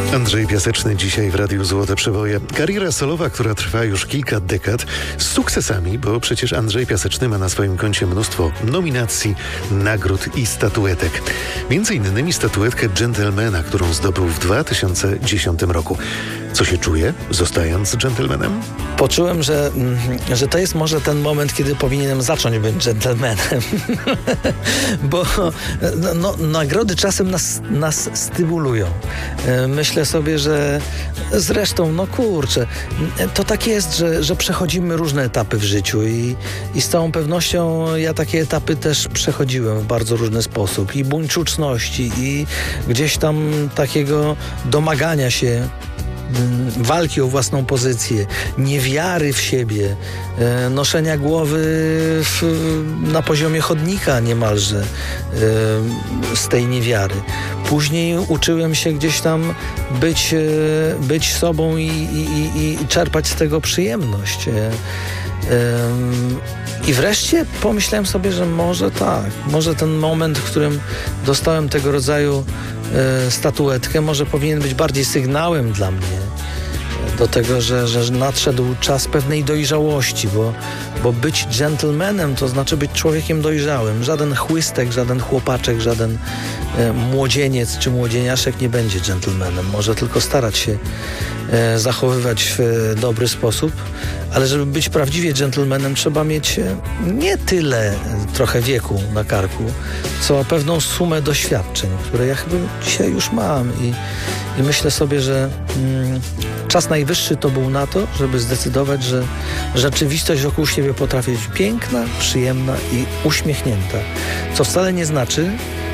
Andrzej Piaseczny dzisiaj w Radiu Złote Przeboje. Kariera solowa, która trwa już kilka dekad, z sukcesami, bo przecież Andrzej Piaseczny ma na swoim koncie mnóstwo nominacji, nagród i statuetek. Między innymi statuetkę Gentlemana, którą zdobył w 2010 roku. Co się czuje, zostając dżentelmenem? Poczułem, że to jest może ten moment, kiedy powinienem zacząć być dżentelmenem. Bo nagrody czasem nas stymulują. Myślę sobie, że zresztą, to tak jest, że przechodzimy różne etapy w życiu i z całą pewnością ja takie etapy też przechodziłem w bardzo różny sposób. I buńczuczności, i gdzieś tam takiego domagania się walki o własną pozycję, niewiary w siebie, noszenia głowy na poziomie chodnika niemalże z tej niewiary. Później uczyłem się gdzieś tam być sobą i czerpać z tego przyjemność. I wreszcie pomyślałem sobie, że może ten moment, w którym dostałem tego rodzaju statuetkę, może powinien być bardziej sygnałem dla mnie do tego, że nadszedł czas pewnej dojrzałości, bo być dżentelmenem to znaczy być człowiekiem dojrzałym. Żaden chłystek, żaden chłopaczek, żaden młodzieniec czy młodzieniaszek nie będzie dżentelmenem. Może tylko starać się zachowywać w dobry sposób, ale żeby być prawdziwie dżentelmenem, trzeba mieć nie tyle trochę wieku na karku, co pewną sumę doświadczeń, które ja chyba dzisiaj już mam i myślę sobie, że czas najwyższy to był na to, żeby zdecydować, że rzeczywistość wokół siebie potrafi być piękna, przyjemna i uśmiechnięta, co wcale nie znaczy,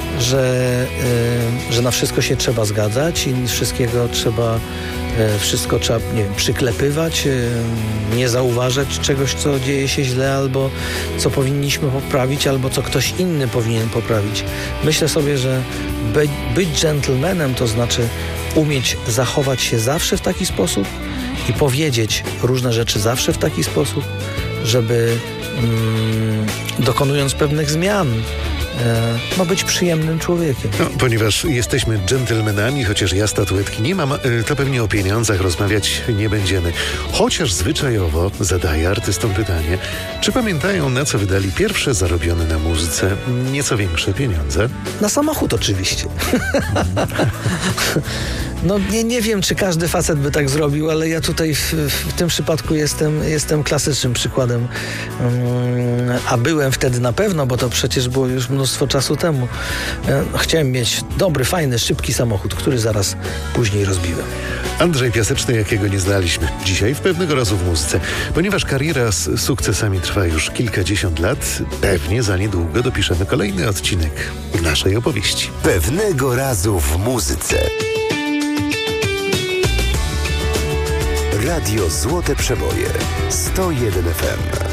że na wszystko się trzeba zgadzać i wszystko trzeba, przyklepywać, nie zauważać czegoś, co dzieje się źle, albo co powinniśmy poprawić, albo co ktoś inny powinien poprawić. Myślę sobie, że być dżentelmenem to znaczy umieć zachować się zawsze w taki sposób i powiedzieć różne rzeczy zawsze w taki sposób, żeby dokonując pewnych zmian, być przyjemnym człowiekiem. Ponieważ jesteśmy dżentelmenami, chociaż ja statuetki nie mam, to pewnie o pieniądzach rozmawiać nie będziemy. Chociaż zwyczajowo zadaję artystom pytanie, czy pamiętają, na co wydali pierwsze zarobione na muzyce nieco większe pieniądze? Na samochód oczywiście. Nie wiem, czy każdy facet by tak zrobił, ale ja tutaj w tym przypadku jestem klasycznym przykładem. A byłem wtedy na pewno, bo to przecież było już mnóstwo czasu temu. Chciałem mieć dobry, fajny, szybki samochód, który zaraz później rozbiłem. Andrzej Piaseczny, jakiego nie znaliśmy dzisiaj w pewnego razu w muzyce. Ponieważ kariera z sukcesami trwa już kilkadziesiąt lat, pewnie za niedługo dopiszemy kolejny odcinek naszej opowieści. Pewnego razu w muzyce. Radio Złote Przeboje 101 FM.